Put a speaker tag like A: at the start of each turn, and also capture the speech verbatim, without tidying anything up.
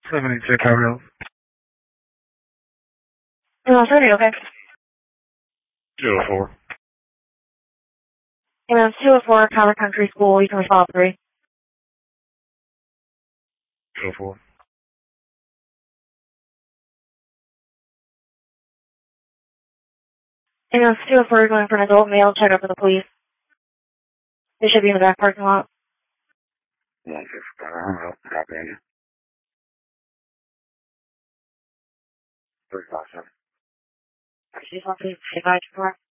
A: seventy-two Cowgirls.
B: Ambulance, are you okay?
A: two oh four.
B: Ambulance two oh four, Commerce Country School, you can respond three.
A: two oh four.
B: Ambulance two oh four, you're going for an adult male, check up with the police. They should be in the back parking lot.
A: one fifty-five, copy. three five seven.
B: She's on three five four.